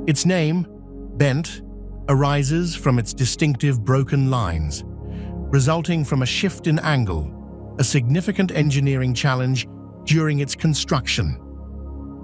Its name, bent, arises from its distinctive broken lines, resulting from a shift in angle, a significant engineering challenge during its construction.